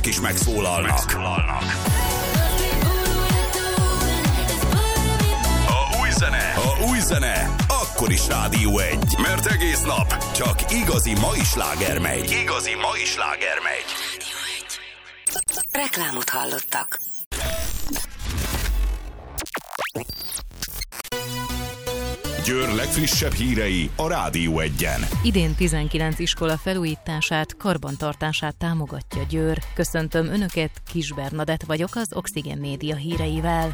is megszólalnak. Ha új zene, akkor is Rádió 1. Mert egész nap csak igazi mai sláger megy. Reklámot hallottak. Győr legfrissebb hírei a Rádió 1-en. Idén 19 iskola felújítását, karbantartását támogatja Győr. Köszöntöm Önöket, Kis Bernadett vagyok az Oxygen Média híreivel.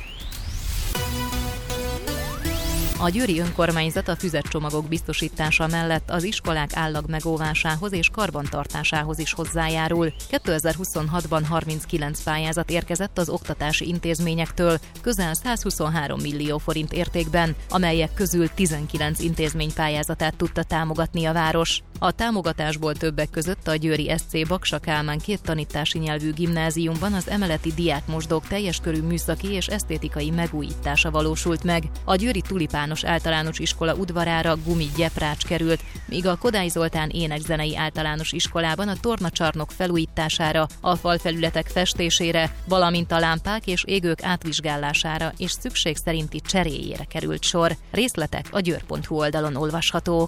A győri önkormányzat a füzetcsomagok biztosítása mellett az iskolák állag megóvásához és karbantartásához is hozzájárul. 2026-ban 39 pályázat érkezett az oktatási intézményektől, közel 123 millió forint értékben, amelyek közül 19 intézmény pályázatát tudta támogatni a város. A támogatásból többek között a győri SC Baksa Kálmán 2 tanítási nyelvű gimnáziumban az emeleti diákmosdók teljes körű műszaki és esztétikai megújítása valósult meg. A győri Tulipános általános iskola udvarára gumigyeprács került, míg a Kodály Zoltán énekzenei általános iskolában a tornacsarnok felújítására, a falfelületek festésére, valamint a lámpák és égők átvizsgálására és szükség szerinti cseréjére került sor. Részletek a győr.hu oldalon olvashatók.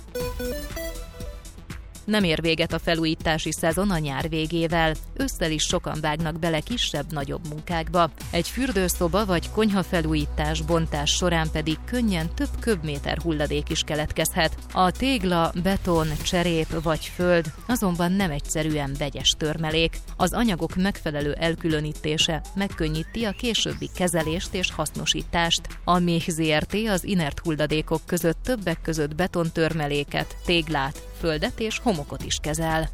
Nem ér véget a felújítási szezon a nyár végével. Ősszel is sokan vágnak bele kisebb-nagyobb munkákba. Egy fürdőszoba vagy konyha felújítás, bontás során pedig könnyen több köbméter hulladék is keletkezhet. A tégla, beton, cserép vagy föld azonban nem egyszerűen vegyes törmelék. Az anyagok megfelelő elkülönítése megkönnyíti a későbbi kezelést és hasznosítást. A Méh Zrt. Az inert hulladékok között többek között betontörmeléket, téglát, földet és homokot is kezel.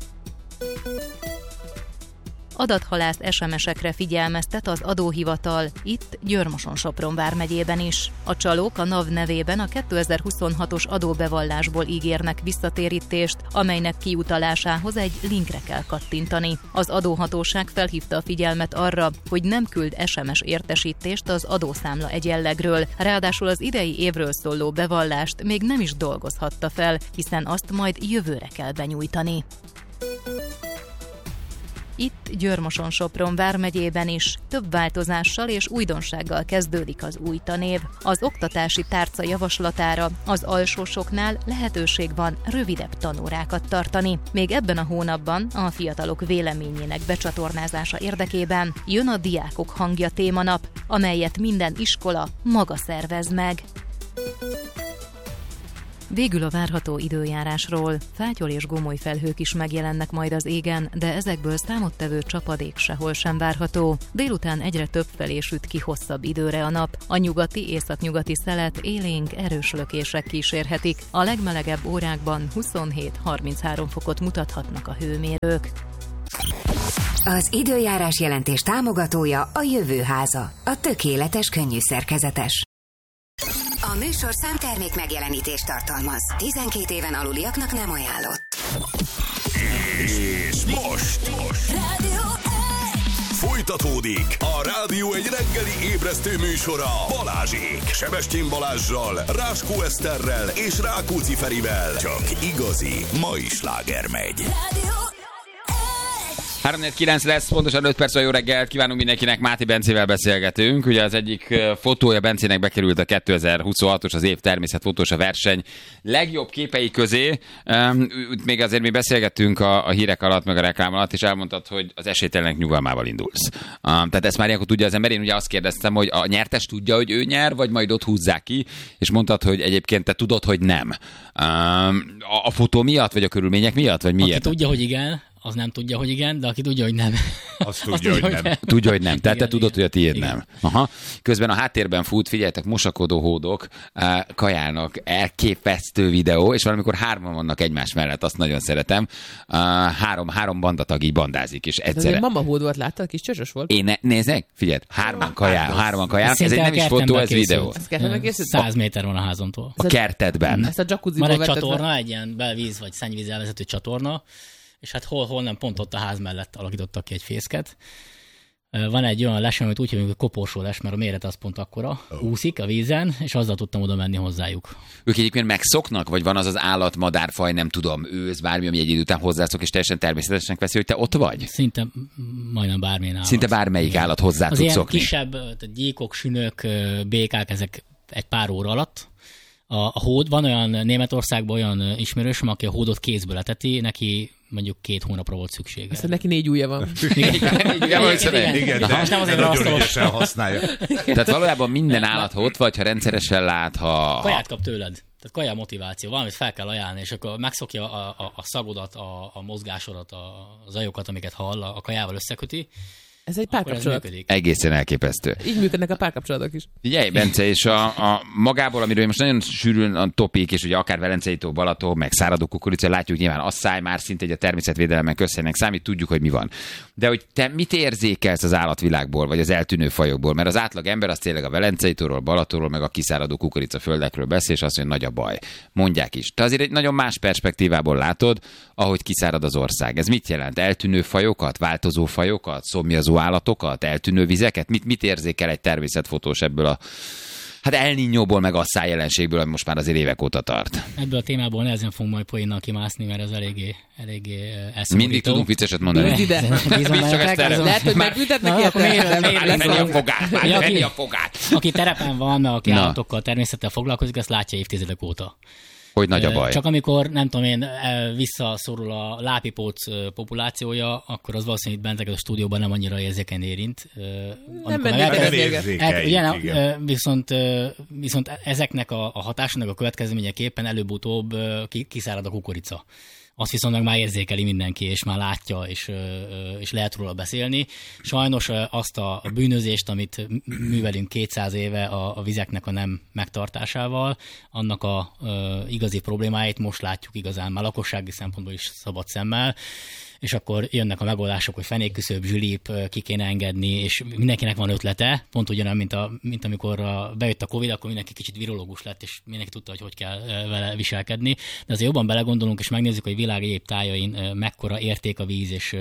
Adathalász SMS-ekre figyelmeztet az adóhivatal, itt Győr-Moson-Sopron vármegyében is. A csalók a NAV nevében a 2026-os adóbevallásból ígérnek visszatérítést, amelynek kiutalásához egy linkre kell kattintani. Az adóhatóság felhívta a figyelmet arra, hogy nem küld SMS értesítést az adószámla egyenlegről, ráadásul az idei évről szóló bevallást még nem is dolgozhatta fel, hiszen azt majd jövőre kell benyújtani. Itt Győr-Moson-Sopron vármegyében is több változással és újdonsággal kezdődik az új tanév. Az oktatási tárca javaslatára az alsósoknál lehetőség van rövidebb tanórákat tartani. Még ebben a hónapban a fiatalok véleményének becsatornázása érdekében jön a Diákok hangja témanap, amelyet minden iskola maga szervez meg. Végül a várható időjárásról. Fátyol és gomoly felhők is megjelennek majd az égen, de ezekből számottevő csapadék sehol sem várható. Délután egyre több felé süt ki hosszabb időre a nap. A nyugati, északnyugati szelet élénk, erős lökések kísérhetik. A legmelegebb órákban 27-33 fokot mutathatnak a hőmérők. Az időjárás jelentés támogatója a Jövőháza, a tökéletes könnyű szerkezetes. A műsor számtermék megjelenítést tartalmaz. 12 éven aluliaknak nem ajánlott. És most Rádió 1! folytatódik a Rádió 1 reggeli ébresztő műsora Balázsék. Sebestyén Balázssal, Ráskó Eszterrel és Rákóczi Ferivel. Csak igazi mai sláger megy. Rádió 3-4-9 lesz, pontosan 5 perc, jó reggelt kívánunk mindenkinek, Máté Bencével beszélgetünk. Ugye az egyik fotója Bencének bekerült a 2026-os, az év természetfotósa verseny legjobb képei közé. Még azért mi beszélgettünk a hírek alatt, meg a reklám alatt, és elmondtad, hogy az esélytelenek nyugalmával indulsz. Tehát ezt már ilyenkor tudja az ember. Én ugye azt kérdeztem, hogy a nyertes tudja, hogy ő nyer, vagy majd ott húzzák ki, és mondtad, hogy egyébként te tudod, hogy nem. A fotó miatt, vagy a körülmények miatt, vagy miért? Aki tudja, hogy igen, az nem tudja, hogy igen, de aki tudja, hogy nem. Azt tudja, hogy nem. Tudja, hogy nem. Tehát Igen, te tudod, igen. hogy a tiéd Igen. nem. Aha. Közben a háttérben fut, figyeljetek, mosakodó hódok, kajálnak, elképesztő videó, és valamikor 3 vannak egymás mellett, azt nagyon szeretem. 3 bandatag így bandázik, és Ez egyszerre. egy mama hód volt, láttad? Kis csöcsös volt? Nézzek, figyeld, 3 kajálnak. Ez Szinte egy nem is a fotó, kertemben ez videó. készült. Ez kertemben készült? 100 méter van a házamtól. A kertedben. Ezt a jacuzziból Van egy vetted csatorna, fel? egy ilyen belvíz vagy szennyvíz elvezető csatorna, és hát hol nem, pont ott a ház mellett alakítottak ki egy fészket. Van egy olyan les, amit úgy hívjuk, hogy koporsó les, mert a méret az pont akkora, úszik a vízen, és azzal tudtam oda menni hozzájuk. Ők egyébként megszoknak, vagy van az az állat, madárfaj, nem tudom, ősz, bármi, ami egy idő után hozzászok, és teljesen természetesnek veszi, hogy te ott vagy? Szinte majdnem bármilyen állat. Szinte bármelyik állat hozzá az tud ilyen szokni. kisebb tehát gyíkok, sünök, békák, ezek egy pár óra alatt. A hód, van olyan Németországban olyan ismerősöm, aki a hódot kézből eteti, neki mondjuk 2 hónapra volt szüksége. Aztán neki 4 ujja van. Igen, Igen, de de nem azért nagyon asztalos. ügyesen használja. Tehát valójában minden állat ha ott vagy, ha rendszeresen lát, ha... Kaját kap tőled. Tehát kaja motiváció. Valamit fel kell ajánlani, és akkor megszokja a szagodat, a mozgásodat, a zajokat, amiket hall, a kajával összeköti. Ez egy Akkor ez párkapcsolat. működik. Egészen elképesztő. Így működnek a párkapcsolatok is. Figyelj, Bence, és a magából, amiről most nagyon sűrűn a topik, és ugye akár Velencei tó, Balaton, meg száradó kukorica, látjuk nyilván asszály már szinte egy a természetvédelemnek közhelynek számít, tudjuk, hogy mi van. De hogy te mit érzékelsz az állatvilágból, vagy az eltűnő fajokból? Mert az átlag ember az tényleg a Velencei tóról, Balatonról, meg a kiszáradó kukorica földekről beszél, és azt mondja, nagy a baj. Mondják is. Te azért egy nagyon más perspektívából látod, ahogy kiszárad az ország. Ez mit jelent? Eltűnő fajokat, változó fajokat, szomjazó állatokat, eltűnő vizeket? Mit érzékel egy természetfotós ebből a El Niñóból, meg asszály jelenségből, ami most már azért évek óta tart? Ebből a témából nehezen fogunk majd poénnal kimászni, mert ez eléggé elszomorító. Mindig tudunk vicceset mondani. Húzd ide. Bízom Csak ezt bennetek, Lehet, hogy megbüntetnek érte? Venni a fogát, már Ja, venni aki- a fogát. Aki terepen van, aki Na. állatokkal, természettel foglalkozik, azt látja évtizedek óta. Hogy nagy a baj. Csak amikor, nem tudom én, visszaszorul a lápipóc populációja, akkor az valószínűleg itt benteket a stúdióban nem annyira érzékeny érint. Amikor mennék meg bele, elkezd- Gergely. ugye, viszont ezeknek a hatásnak a következményeképpen előbb-utóbb kiszárad a kukorica. Azt viszont meg már érzékeli mindenki, és már látja, és lehet róla beszélni. Sajnos azt a bűnözést, amit művelünk 200 éve a vizeknek a nem megtartásával, annak a igazi problémáit most látjuk igazán már lakossági szempontból is szabad szemmel, és akkor jönnek a megoldások, hogy fenékküszöb, zsülip, ki kéne engedni, és mindenkinek van ötlete, pont ugyanolyan, mint amikor bejött a Covid, akkor mindenki kicsit virológus lett, és mindenki tudta, hogy kell vele viselkedni. De azért jobban belegondolunk, és megnézzük, hogy világ egyéb tájain mekkora érték a víz, és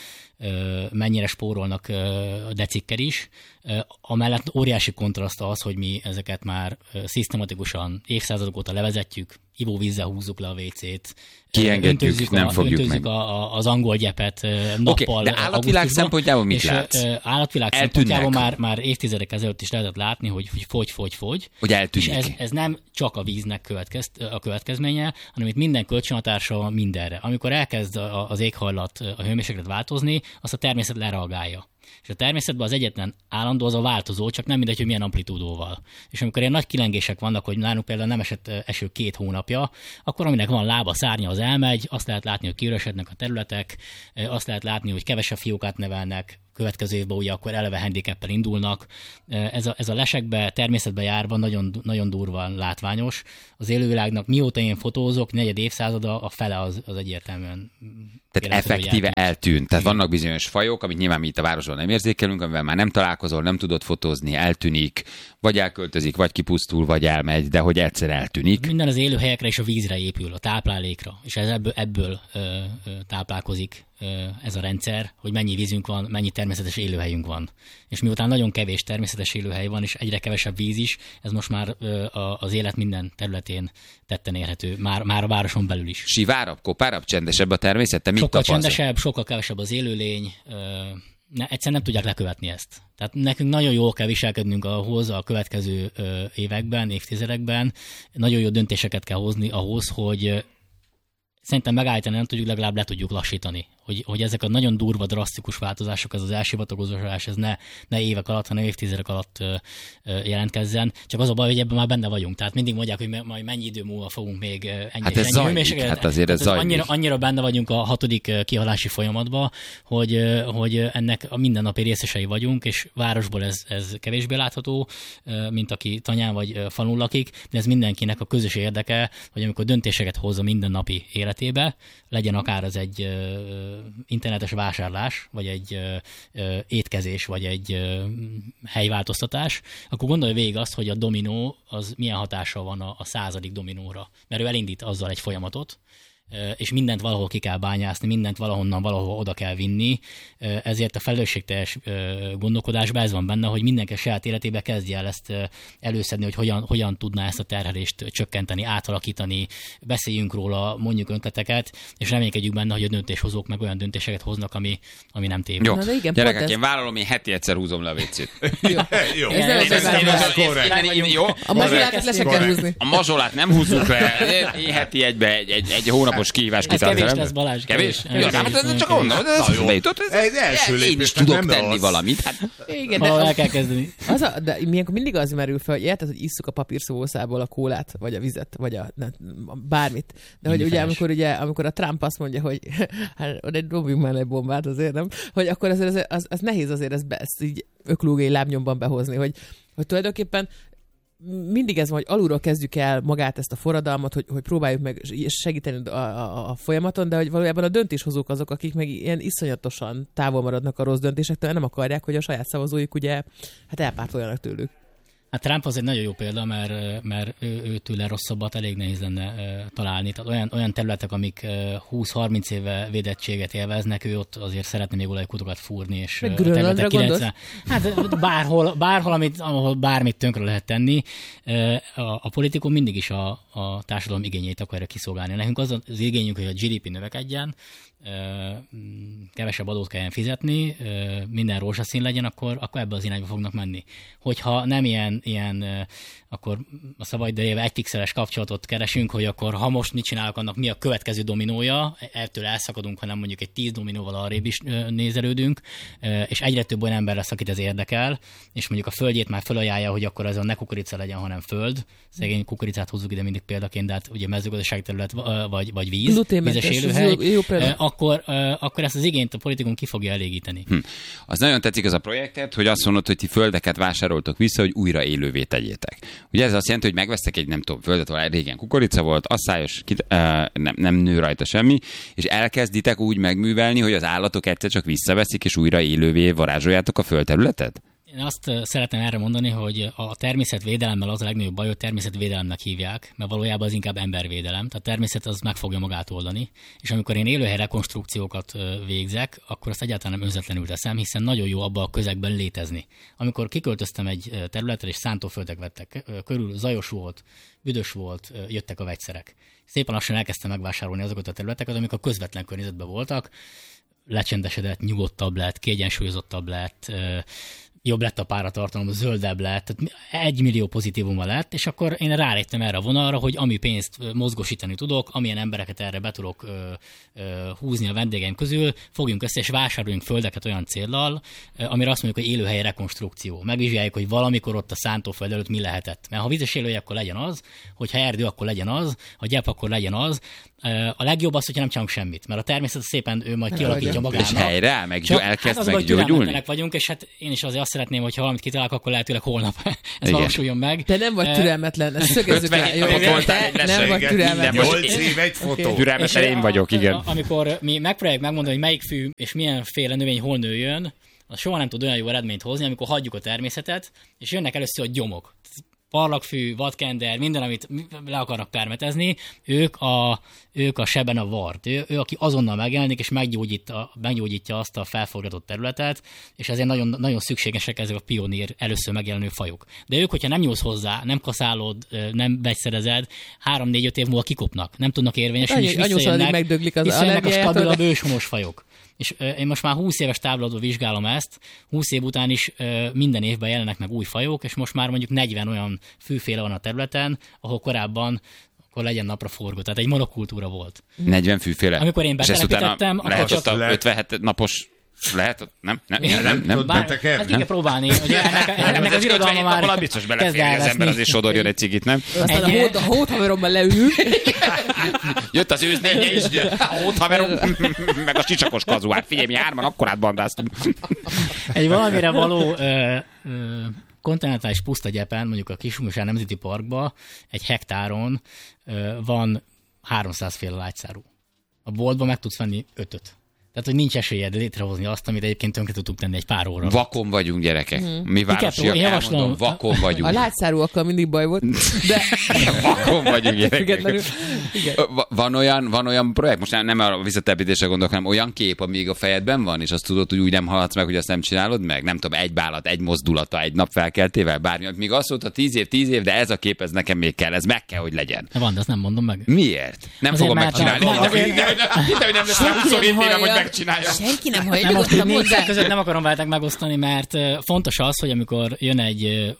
mennyire spórolnak a decikkel is. Amellett óriási kontraszt az, hogy mi ezeket már szisztematikusan évszázadok óta levezetjük, ivóvízzel húzzuk le a WC-t, Kiengedjük, nem fogjuk öntözzük meg. az angol gyepet nappal. de állatvilág augusztusban, szempontjából mit és, látsz? Állatvilág Eltűnnek. szempontjából már évtizedek ezelőtt is lehetett látni, hogy fogy. Hogy eltűnik. És ez nem csak a víznek a következménye, hanem itt minden kölcsönhatása van mindenre. Amikor elkezd az éghajlat, a hőmérséklet változni, azt a természet lereagálja. És a természetben az egyetlen állandó az a változó, csak nem mindegy, hogy milyen amplitúdóval. És amikor ilyen nagy kilengések vannak, hogy nálunk például nem esett eső 2 hónapja, akkor aminek van lába, szárnya, az elmegy, azt lehet látni, hogy kiüresednek a területek, azt lehet látni, hogy kevesebb fiókát nevelnek, következő évben ugye akkor eleve handicappel indulnak. Ez a lesekbe, természetbe járva nagyon, nagyon durván látványos. Az élővilágnak mióta én fotózok, 4 évszázada, a fele az egyértelműen. Tehát effektíve eltűnt. Tehát vannak bizonyos fajok, amit nyilván mi itt a városban nem érzékelünk, amivel már nem találkozol, nem tudod fotózni, eltűnik, vagy elköltözik, vagy kipusztul, vagy elmegy, de hogy egyszer eltűnik. Minden az élőhelyekre és a vízre épül, a táplálékra, és ez ebből táplálkozik ez a rendszer, hogy mennyi vízünk van, mennyi természetes élőhelyünk van. És miután nagyon kevés természetes élőhely van, és egyre kevesebb víz is, ez most már az élet minden területén tetten érhető, már a városon belül is. Sivárabb, kopárabb, csendesebb a természet? Te mit Sokkal tapasztal? csendesebb, sokkal kevesebb az élőlény, egyszerűen nem tudják lekövetni ezt. Tehát nekünk nagyon jól kell viselkednünk ahhoz a következő években, évtizedekben, nagyon jó döntéseket kell hozni ahhoz, hogy szerintem megállítani nem tudjuk, legalább le tudjuk lassítani. Hogy ezek a nagyon durva, drasztikus változások, ez az elsivatagozás, ez ne évek alatt, hanem évtizedek alatt jelentkezzen. Csak az a baj, hogy ebben már benne vagyunk. Tehát mindig mondják, hogy majd mennyi idő múlva fogunk még ennyi Hát ez zajlik, hát azért ez zajlik. Annyira benne vagyunk a 6. kihalási folyamatban, hogy ennek a mindennapi részesei vagyunk, és városból ez kevésbé látható, mint aki tanyán vagy falun lakik, de ez mindenkinek a közös érdeke, hogy amikor döntéseket hoz a mindennapi életébe, legyen akár az egy internetes vásárlás, vagy egy étkezés, vagy egy helyváltoztatás, akkor gondolj végig azt, hogy a dominó az milyen hatással van a 100. dominóra. Mert ő elindít azzal egy folyamatot, és mindent valahol ki kell bányászni, mindent valahonnan valahol oda kell vinni, ezért a felelősségteljes gondolkodásban ez van benne, hogy mindenki a saját életébe kezdje el ezt előszedni, hogy hogyan tudná ezt a terhelést csökkenteni, átalakítani, beszéljünk róla, mondjuk ötleteket, és reménykedjük benne, hogy a döntéshozók meg olyan döntéseket hoznak, ami nem téved. Jó, Na, igen, gyerekek, pont én vállalom, én heti egyszer húzom le a WC-t. Jó. A mazsolát le se kell húzni. A mazsolát nem húzzuk le. Én heti egy hónapos kihívás Ez kevés kitartom. lesz, Balázs. Kevés? Kevés. Ja, hát ez csak onnan, ez bejutott. Egy első Én is lépésnek tudok nem tenni rossz. valamit. Hát, Igen, Valahol el de, kell kezdeni. de ilyenkor mindig az merül fel, hogy érted, hogy isszuk a papírszószából a kólát, vagy a vizet, vagy a bármit. De hogy ugye, amikor a Trump azt mondja, hogy hát dobjunk már egy bombát, azért nem, hogy akkor azért az nehéz azért ezt így öklógé lábnyomban behozni, hogy tulajdonképpen mindig ez van, hogy alulról kezdjük el magát ezt a forradalmat, hogy próbáljuk meg segíteni a folyamaton, de hogy valójában a döntéshozók azok, akik meg ilyen iszonyatosan távol maradnak a rossz döntésektől, nem akarják, hogy a saját szavazóik ugye hát elpártoljanak tőlük. Hát Trump az egy nagyon jó példa, mert ő tőle rosszabbat elég nehéz lenne találni. Tehát olyan területek, amik 20-30 éve védettséget élveznek, ő ott azért szeretne még olajkutokat fúrni. És meg Grönlandra gondolsz? Hát bárhol ahol bármit tönkre lehet tenni. A politikum mindig is a társadalom igényeit akarja kiszolgálni. Nekünk az igényünk, hogy a GDP növekedjen, kevesebb adót kelljen fizetni, minden rózsaszín legyen, akkor ebbe az irányba fognak menni. Hogyha nem ilyen akkor a szabadidejével egy pixeles kapcsolatot keresünk, hogy akkor ha most mit csinálok, annak mi a következő dominója, ettől elszakadunk, hanem mondjuk egy 10 dominóval arrébb is nézelődünk, és egyre több olyan ember lesz, akit ez érdekel, és mondjuk a földjét már felajánlja, hogy akkor ez a ne kukorica legyen, hanem föld. Szegény kukoricát hozzuk ide mindig példaként, de hát ugye mezőgazdasági terület vagy víz, vízes élőhely, akkor ezt az igényt a politikum ki fogja elégíteni. Az nagyon tetszik az a projektet, hogy azt mondod, hogy ti földeket vásároltok vissza, hogy újra élővé tegyétek. Ugye ez azt jelenti, hogy megvesztek egy nem tudom földet, ahol régen kukorica volt, asszályos, nem nő rajta semmi, és elkezditek úgy megművelni, hogy az állatok egyszer csak visszaveszik, és újra élővé varázsoljátok a földterületet? Én azt szeretném erre mondani, hogy a természetvédelemmel az a legnagyobb baj, hogy természetvédelemnek hívják, mert valójában az inkább embervédelem. Tehát a természet az meg fogja magát oldani, és amikor én élőhely rekonstrukciókat végzek, akkor azt egyáltalán nem önzetlenül teszem, hiszen nagyon jó abban a közegben létezni. Amikor kiköltöztem egy területre, és szántóföldek vettek körül, zajos volt, büdös volt, jöttek a vegyszerek. Szépen lassan elkezdtem megvásárolni azokat a területeket, amik a közvetlen környezetben voltak, lecsendesedett, nyugodtabb lett, kiegyensúlyozottabb lett, jobb lett a páratartalom, zöldebb lett, tehát 1 millió pozitívuma lett, és akkor én ráléptem erre a vonalra, hogy ami pénzt mozgósítani tudok, amilyen embereket erre be tudok húzni a vendégeim közül, fogjunk össze, és vásároljunk földeket olyan céllal, amire azt mondjuk, hogy élőhely rekonstrukció. Megvizsgáljuk, hogy valamikor ott a szántóföld előtt mi lehetett. Mert ha vizes élőhely, akkor legyen az, hogyha erdő, akkor legyen az, ha gyep, akkor legyen az. A legjobb az, hogyha nem csinálunk semmit, mert a természet szépen ő majd kialakítja magának. És helyre, elkezd meggyógyulni. Türelmetlenek vagyunk, és hát én is azért azt szeretném, hogy ha valamit kitalálok, akkor lehetőleg holnap ez valósuljon meg. Te nem vagy türelmetlen, ezt szögezzük le. Jó, te nem vagy türelmetlen. 8 év egy fotó. Türelmetlen én vagyok, igen. Amikor mi megpróbáljuk megmondani, hogy melyik fű és milyenféle növény hol nőjön, az soha nem tud olyan jó eredményt hozni, amikor hagyjuk a természetet, és jönnek először a gyomok. Parlagfű, vadkender, minden, amit le akarnak permetezni, ők a seben a vart. Ő aki azonnal megjelenik, és meggyógyítja azt a felforgatott területet, és ezért nagyon, nagyon szükségesek ezek a pionír először megjelenő fajok. De ők, hogyha nem nyúlsz hozzá, nem kaszálod, nem vegyszerezed, 3-4-5 év múlva kikopnak, nem tudnak érvényesülni, és visszajönnek a stabilabb őshonos fajok. És én most már 20 éves távlatból vizsgálom ezt, 20 év után is minden évben jelennek meg új fajok, és most már mondjuk 40 olyan fűféle van a területen, ahol korábban akkor legyen napra forgó. Tehát egy monokultúra volt. 40 fűféle? Amikor én betelepítettem, akkor csak 57 napos lehet? Nem. Hát ki kell próbálni. Ennek az irodalma már biztos belefér, az ember azért sodorjon egy cigit, nem? Aztán a hóthaveromban leül. Jött az őznénye is, a hóthaverom, meg a csicsakos kazuár. Figyelj, mi 3-an akkorát bandáztunk. Egy valamire való kontinentális pusztagyepen, mondjuk a Kiskunhagyár Nemzeti Parkban egy hektáron van 300 féle lágyszárú. A boltban meg tudsz venni 5-öt. Tehát, hogy nincs esélyed létrehozni azt, amit egyébként tönkre tudtuk tenni egy pár óra. Vakon vagyunk, gyerekek. Mi városiak, elmondom, vakon vagyunk. A lágyszárúakkal mindig baj volt, de... Vakon vagyunk, gyerekek. Van olyan projekt, most nem a visszatelepítésre gondolok, hanem olyan kép, ami még a fejedben van, és azt tudod, hogy úgy nem haladsz meg, hogy azt nem csinálod meg? Nem tudom, egy bálat, egy mozdulata, egy nap felkeltével, bármi. Még azt mondta 10 év, de ez a kép, ez nekem még kell, ez meg kell, hogy legyen. Van, de azt nem mondom meg. Miért? Nem Azért, fogom mert megcsinálni. Senki nem hallja. Nem, most négyzet között nem akarom veletek megosztani, mert fontos az, hogy amikor jön egy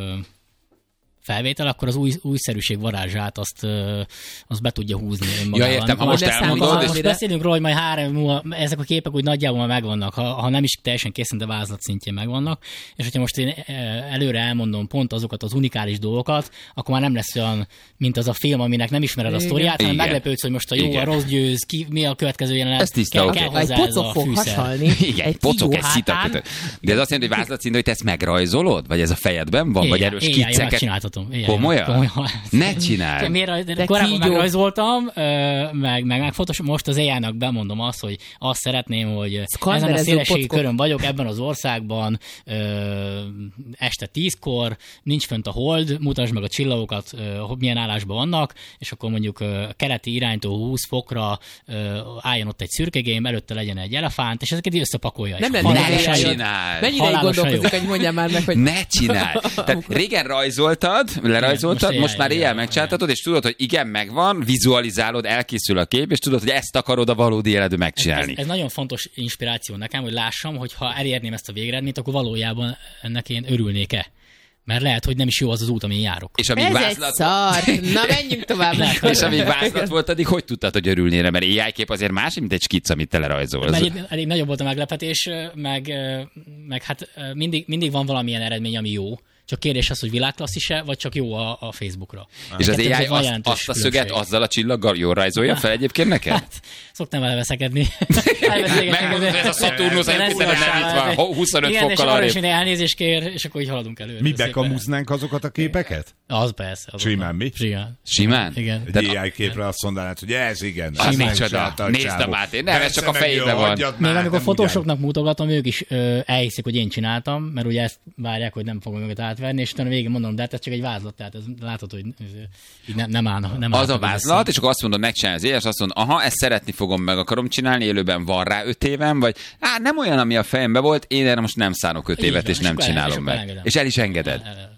felvétel, akkor az újszerűség varázsát azt be tudja húzni önmagával. Ja, értem, ha most elmondod. Most beszélünk róla, hogy majd 3 év múlva ezek a képek úgy nagyjából már megvannak, ha nem is teljesen készen, de vázlat szintjén megvannak, és hogyha most én előre elmondom pont azokat az unikális dolgokat, akkor már nem lesz olyan, mint az a film, aminek nem ismered a sztoriát, hanem meglepődsz, hogy most a jó, a rossz győz, mi a következő jelenet, kell hozzá ez a fűszer. Igen, egy pocok, egy szitak. De ez azt jelenti, hogy vázlat szint, hogy te ezt megrajzolod? Vagy ez a fejedben van? Vagy erős skicceket? Komolyan? Ne csináld! Miért? Korábban megrajzoltam, meg fontos, most az AI-nak bemondom azt, hogy azt szeretném, hogy ezen a szélességi körön vagyok, ebben az országban este 10-kor, nincs fönt a hold, mutasd meg a csillagokat, milyen állásban vannak, és akkor mondjuk keleti iránytól 20 fokra álljon ott egy szürkegém, előtte legyen egy elefánt, és ezeket így összepakolja. Nem csináld! Mennyire így gondolkozik, hogy mondjam már meg, hogy... Ne csináld! Tehát régen lerajzoltad, most már éjjel megcsináltatod, és tudod, hogy igen, megvan, vizualizálod, elkészül a kép, és tudod, hogy ezt akarod a valódi életben megcsinálni. Ez nagyon fontos inspiráció nekem, hogy lássam, hogy ha elérném ezt a végeredményt, akkor valójában ennek én örülnék-e. Mert lehet, hogy nem is jó az út, amin járok. És amíg ez vázlat... egy szar! Na, menjünk tovább. És amíg vázlat volt, addig hogy tudtad, hogy örülnél? Mert AI kép azért más, mint egy skic, amit te lerajzolsz. Mert elég nagyobb volt a meglepetés, meg hát mindig van valamilyen eredmény, ami jó. Csak kérdés az, hogy világklasszis-e, vagy csak jó a Facebookra. És az AI azt a szöget azzal a csillaggal jól rajzolja fel egyébként neked? Hát, szoktam vele veszekedni. Ez a Szaturnusz, egy 25 fokkal arrébb. Igen, és elnézést kér, és akkor így haladunk előre. Mi bekamúznánk azokat a képeket? Az persze. Simán mi? Simán? Igen. Egy AI képre azt mondanád, hogy ez igen. Az micsoda. Nézd a Máté. Nem, ez csak a fejében van. Még amikor fotósoknak mutogatom, ők is elhiszik, hogy én csináltam, mert ugye ezt várják, hogy nem fogom őket átverni, és utána végén mondom, de hát ez csak egy vázlat, tehát ez látod, hogy így nem állna. Az a vázlat, és akkor azt mondod, megcsinálj az éles, azt mondod, aha, ezt szeretni fogom, meg akarom csinálni, élőben van rá 5 évem, vagy nem olyan, ami a fejembe volt, én erre most nem szánok 5 évet, és nem csinálom meg. És el is engeded.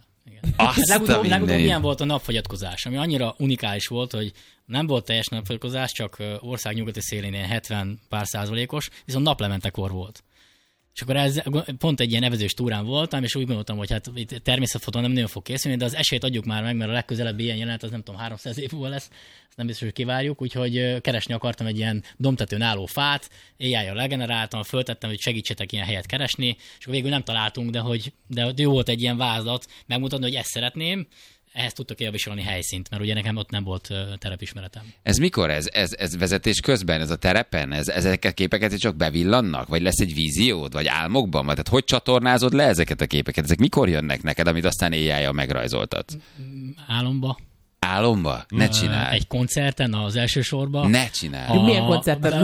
Legutóbb milyen volt a napfogyatkozás, ami annyira unikális volt, hogy nem volt teljes napfogyatkozás, csak ország nyugati szélén 70 pár százalékos, viszont naplementekor volt. És akkor ez pont egy ilyen evezős túrán voltam, és úgy gondoltam, hogy hát természetfotón nem nagyon fog készülni, de az esélyt adjuk már meg, mert a legközelebbi ilyen jelenet az nem tudom 300 év múlva lesz, ezt nem biztos, hogy kivárjuk, úgyhogy keresni akartam egy ilyen domtetőn álló fát, AI-jal legeneráltam, föltettem, hogy segítsetek ilyen helyet keresni, és akkor végül nem találtunk, de jó volt egy ilyen vázlat megmutatni, hogy ezt szeretném. Ehhez tudtok javasolni helyszínt, mert ugye nekem ott nem volt terepismeretem. Ez mikor? Ez vezetés közben? Ez a terepen? Ezeket a képeket csak bevillannak? Vagy lesz egy víziód? Vagy álmokban? Vagy tehát hogy csatornázod le ezeket a képeket? Ezek mikor jönnek neked, amit aztán AI-jal megrajzoltad? Álomba. Álomba? Ne csináld. Egy koncerten, az első sorban. Ne csináld. Milyen koncerten?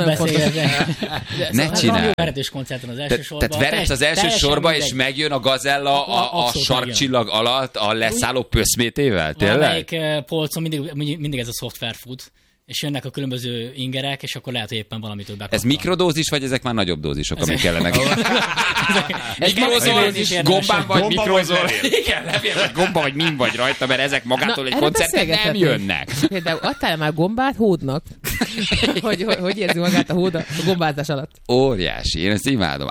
Ne csináld. Veretős koncerten az első sorban. Tehát veretsz az első sorba, és megjön a gazella a sarkcsillag alatt a leszálló pöszmétével? Tényleg? Valamelyik polcon mindig ez a szoftver fut. És jönnek a különböző ingerek, és akkor lehet, hogy éppen valamitől bekaptam. Ez mikrodózis, vagy ezek már nagyobb dózisok, amik kellenek? Mikrozol, gombán vagy mikrozol. Igen, levél, hogy gomba vagy min vagy rajta, mert ezek magától egy koncerten nem jönnek. Például adtál már gombát hódnak? hogy érzi magát a hód a gombázás alatt? Óriási, én ezt imádom.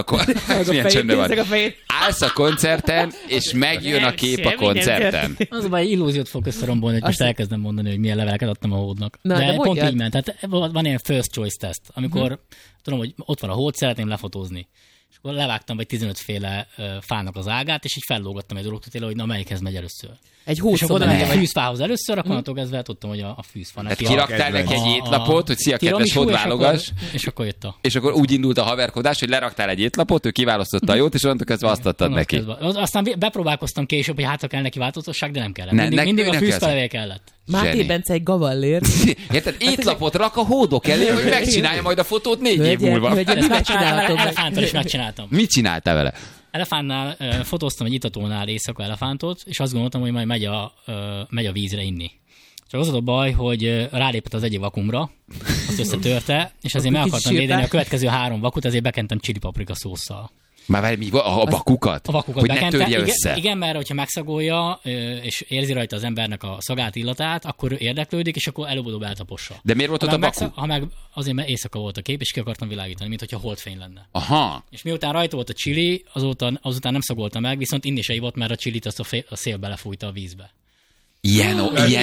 Állsz a koncerten, és megjön a kép a koncerten. Az baj, illúziót fog összerombolni, hogy most elkezdem mondani, hogy milyen leveleket adtam a hódnak. De pont így ment. Tehát van ilyen first choice test, amikor tudom, hogy ott van a hód, szeretném lefotózni. És akkor levágtam vagy 15 féle fának az ágát, és így fellógattam egy dolgot, hogy na melyikhez megy először. Egy húszszor. És akkor a fűzfához először, akkor attól kezdve tudtam, hogy a fűzfa. Tehát kiraktál neki egy étlapot, hogy szia, kedves hódválogass. És akkor jött És akkor úgy indult a haverkodás, hogy leraktál egy étlapot, ő kiválasztotta a jót, és onnantól kezdve azt adtad neki. Aztán bepróbálkoztam később, hogy hát kellene neki változatosság, de nem kellett. Mindig a fűzfelevé kellett. Máté Bence egy gavallér. Érted? Étlapot rak a hódok elé, hogy megcsinálja majd a fotót 4 év múlva. Elefántal is megcsináltam. Mit csináltál vele? Elefántnál fotóztam egy itatónál éjszaka elefántot, és azt gondoltam, hogy majd megy a vízre inni. Csak az a baj, hogy rálépett az egyik vakumra, azt összetörte, és azért meg akartam védeni a következő 3 vakut, azért bekentem chili paprika szósszal. Már várj, mi a vakukat? A vakukat hogy bekentem. ne törje össze. Igen, mert hogyha megszagolja, és érzi rajta az embernek a szagát, illatát, akkor érdeklődik, és akkor előbb-utóbb eltapossa. De miért volt ott a vaku? Ha meg azért, mert éjszaka volt a kép, és ki akartam világítani, mint hogyha holdfény lenne. Aha. És miután rajta volt a chili, azután nem szagolta meg, viszont inni se ivott, mert a chilit azt a szél belefújta a vízbe. Ilyen.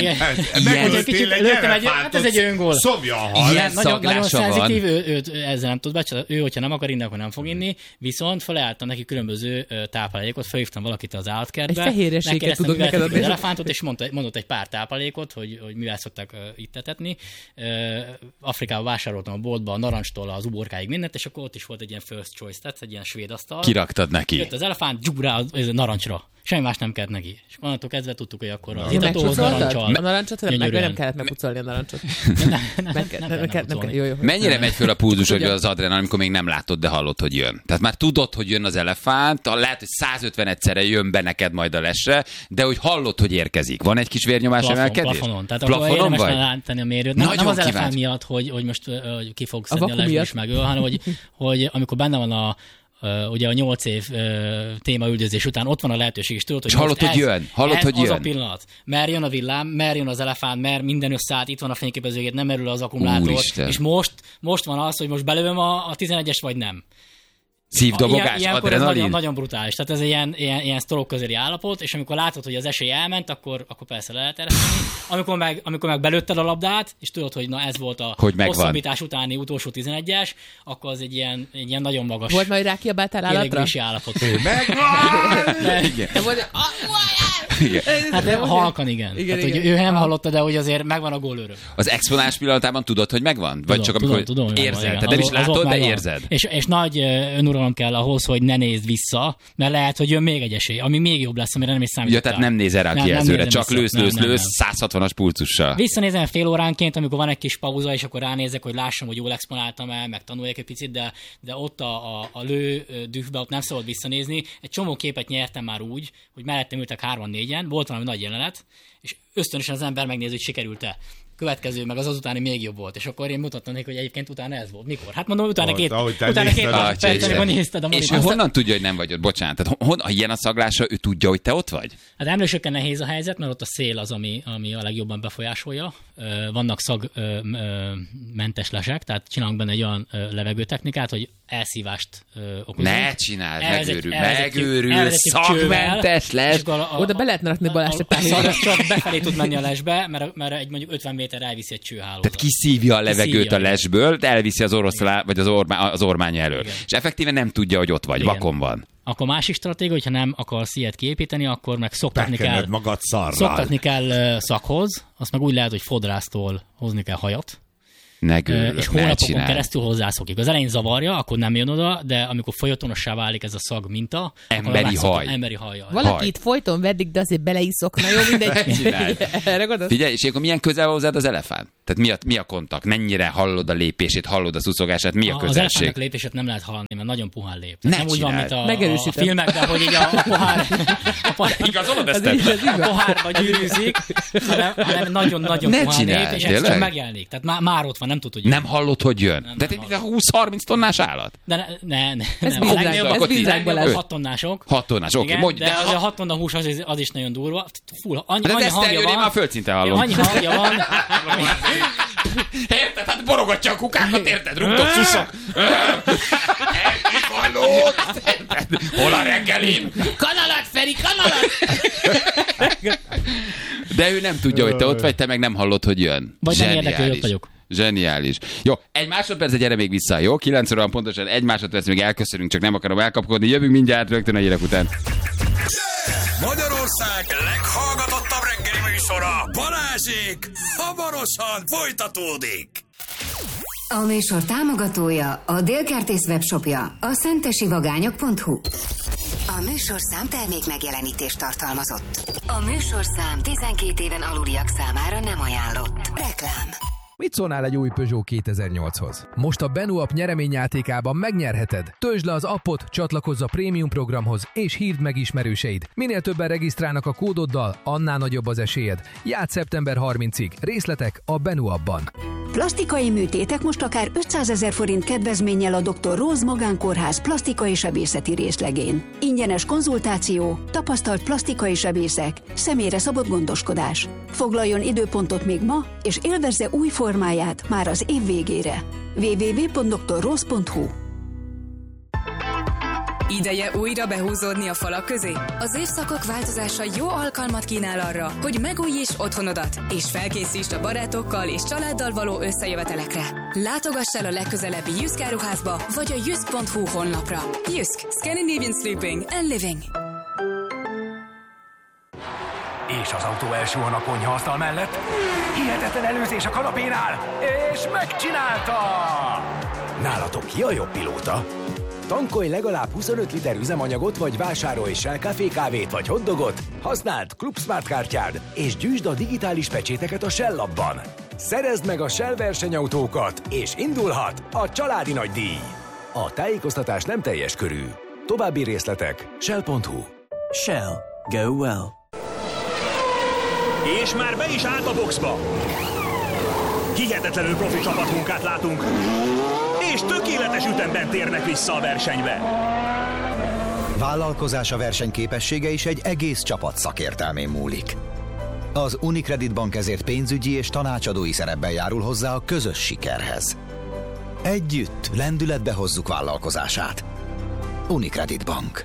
Ez egy öngól. Szomja a hal. Ilyen Nagyon szaglása van. szenzitív, ő ezzel nem tud becsülni. Ő, hogyha nem akar inni, akkor nem fog inni, viszont felajánlottam neki különböző táplálékot, felhívtam valakit az állatkertbe. Egy fehérjeséget tudok neked adni. Az elefántot, és mondott egy pár táplálékot, hogy mivel szokták itt etetni. Afrikában vásároltam a boltba a narancstól az uborkáig mindent, és akkor ott is volt egy ilyen first choice, tehát egy ilyen svéd asztal. Kiraktad neki. Jött az elefánt, rá a narancsra. Semmi más nem kellett neki. És onnantól kezdve tudtuk, hogy akkor az itatóhoz narancsal. A narancsot nem kellett megpucolni a narancsot. Nem. Jó. Mennyire megy föl a pulzusod az adrenalin, amikor még nem látod, de hallod, hogy jön? Tehát már tudod, hogy jön az elefánt, lehet, hogy 150 egyszerre jön be neked majd a lesre, de hogy hallod, hogy érkezik. Van egy kis vérnyomás emelkedés? Plafonon. Tehát akkor érdemes látni a mérőt. Nem az elefánt miatt, hogy most ki fog szedni a lesbe és megöl, hanem hogy amikor benne van ugye a 8 év témaüldözés után ott van a lehetőség, és tudod, hogy hallod, hogy jön. Az a pillanat. Mer jön a villám, mer jön az elefánt, mer minden összeállt, itt van a fényképezőgép, nem merül az akkumulátor. Úristen. És most van az, hogy most belövöm a 11-es, vagy nem. Szívdobogás, ilyenkor ez nagyon brutális. Tehát ez egy ilyen sztorok közeli állapot, és amikor látod, hogy az esély elment, akkor persze lehet ereszteni. Amikor meg belőtted a labdát, és tudod, hogy na ez volt a hosszabbítás utáni utolsó 11-es, akkor az egy ilyen nagyon magas. Volt majd rákiabáltál állatra? Állapot. Megvan! Igen. Hát halkan igen. Tehát, hogy ő nem hallotta, de hogy azért megvan a gólőröm. Az exponás pillanatában tudod, hogy megvan? Vagy csak amikor érzed? Tehát nem is látod, de érzed. És nagy önuralom kell ahhoz, hogy ne nézd vissza, mert lehet, hogy jön még egy esély, ami még jobb lesz, amire nem is számítottál. Ja, tehát nem nézel rá a kijelzőre, csak lősz, 160-as pulzussal. Visszanézem fél óránként, amikor van egy kis pauza, és akkor ránézek, hogy lássam, hogy jól exponáltam-e, meg tanuljak egy picit, de ott a lő dühbe ott nem szabad visszanézni. Egy csomó képet nyertem már úgy, hogy mellettem ültek 3-4-en, volt valami nagy jelenet, és ösztönösen az ember megnézi, hogy sikerült-e. Következő, meg az utáni még jobb volt, és akkor én mutattam neki, hogy egyébként utána ez volt. Mikor? Hát mondom, utána két percen, amikor nézted a és ő honnan tudja, hogy nem vagy ott? Bocsánat, tehát ha ilyen a szaglása, ő tudja, hogy te ott vagy? Hát emlősökkel nehéz a helyzet, mert ott a szél az, ami a legjobban befolyásolja. Vannak szagmentes lesek, tehát csinálunk benne egy olyan levegőtechnikát, hogy elszívást okozunk. Ne csináld, megőrül, szagmentes les. Oda be lehetne rakni Balázs egy pár csak befelé tud menni a lesbe, mert egy mondjuk 50 méter elviszi egy csőhálózat. Tehát kiszívja a levegőt a lesből, de elviszi az oroszlá, vagy az ormány elől. Igen. És effektíve nem tudja, hogy ott vagy, igen. Vakon van. Akkor másik stratégia, hogyha nem akarsz ilyet kiépíteni, akkor meg szoktatni kell szakhoz, azt meg úgy lehet, hogy fodrásztól hozni kell hajat. És hónapokon keresztül hozzászokik. Az elején zavarja, akkor nem jön oda, de amikor folytonossá válik ez a szag minta, emberi hajjal. Valaki itt folyton verdik, de azért beleiszok. Na jó, mindegy. Figyelj, és akkor milyen közel hozzád az elefánt? Tehát mi a kontakt? Mennyire hallod a lépését, hallod a szuszogását? Mi a közelség? Az elefántnak lépését nem lehet hallani, mert nagyon puhán lép. Nem úgy van, mint a filmekben, hogy így a pohár... Igazolod ezt? A pohárba gyűrűzik, hanem nagyon-nagyon puhán lép, és ez csak megjelenik. Tehát már ott van, nem tud, hogy nem hallod, hogy jön. Tehát egy 20-30 tonnás állat? Ne. Ez vízrákban lesz. 6 tonnások. 6 tonnás, oké. De a 6 tonna hús az is nagyon durva. Annyi hangja van. Már földszinten hallom. Annyi hangja van. Érted? Hát borogatja a kukákat, érted? Rúgtok, szuszok. Hallod? Hol a reggelin? Kanalat, Feri, kanalat! De ő nem tudja, hogy te ott vagy, te meg nem hallod, hogy jön. Vagy nem érdekel, hogy ott vagyok. Zseniális. Jó, egy másodperc, gyere még vissza, jó? 9 óra van pontosan, egy másodperc, még elköszönünk, csak nem akarom elkapkodni. Jövünk mindjárt rögtön a hírek után. Magyarország leghallgatottabb reggeli műsora, Balázsék, hamarosan folytatódik. A műsor támogatója, a Dél-Kertész webshopja, a szentesivagányok.hu. A műsorszám termék megjelenítést tartalmazott. A műsorszám 12 éven aluliak számára nem ajánlott. Reklám. Mit szólnál egy új Peugeot 2008-hoz? Most a Benuap nyereményjátékában megnyerheted. Töltsd le az appot, csatlakozz a prémium programhoz, és hívd meg ismerőseid. Minél többen regisztrálnak a kódoddal, annál nagyobb az esélyed. Játsz szeptember 30-ig. Részletek a Benuapban. Plastikai műtétek most akár 500 000 forint kedvezménnyel a Dr. Rose Magánkórház plastikai sebészeti részlegén. Ingyenes konzultáció, tapasztalt plastikai sebészek, személyre szabott gondoskodás. Foglaljon időpontot még ma, és élvezze új formáját már az év végére. www.drrose.hu. Ideje újra behúzódni a falak közé? Az évszakok változása jó alkalmat kínál arra, hogy megújíts otthonodat, és felkészítsd a barátokkal és családdal való összejövetelekre. Látogass el a legközelebbi Jysk áruházba, vagy a jysk.hu honlapra. Jysk. Scandinavian Sleeping and Living. És az autó elsúlyog a konyhaasztal mellett. Hihetetlen előzés a kanapénál, és megcsinálta! Nálatok ki a jobb pilóta? Tankolj legalább 25 liter üzemanyagot, vagy vásárolj Shell Café kávét vagy hotdogot, használd Club Smart kártyád, és gyűjtsd a digitális pecséteket a Shell appban. Szerezd meg a Shell versenyautókat, és indulhat a családi nagydíj. A tájékoztatás nem teljes körű. További részletek shell.hu. Shell. Go well. És már be is állt a boxba. Hihetetlenül profi csapatmunkát látunk, és tökéletes ütemben térnek vissza a versenybe. Vállalkozása versenyképessége is egy egész csapat szakértelmén múlik. Az Unicredit Bank ezért pénzügyi és tanácsadói szerepben járul hozzá a közös sikerhez. Együtt lendületbe hozzuk vállalkozását. Unicredit Bank.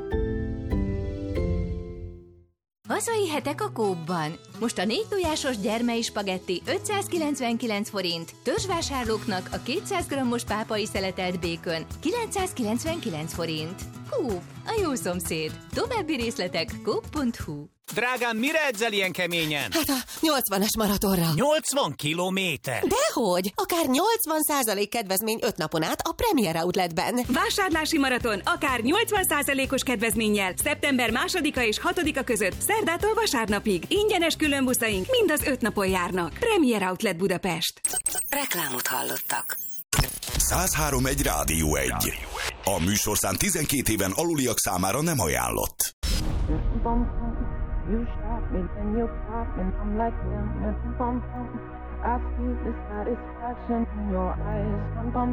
Hazai hetek a Coopban. Most a 4 tojásos gyermei spagetti 599 forint, törzsvásárlóknak a 200 g-os pápai szeletelt békön 999 forint. Coop, a jó szomszéd. További részletek coop.hu. Drágám, mire edzel ilyen keményen? Hát a 80-as maratonra. 80 kilométer? Dehogy! Akár 80% kedvezmény 5 napon át a Premier Outletben. Vásárlási maraton akár 80%-os kedvezménnyel szeptember 2-a és 6-a között szerdától vasárnapig. Ingyenes különbuszaink mind az 5 napon járnak. Premier Outlet Budapest. Reklámot hallottak. 103.1 Rádió 1. A műsorszám 12 éven aluliak számára nem ajánlott. You shot me, then you pop me, I'm like damn, bum bum. I see the satisfaction in your eyes, bum bum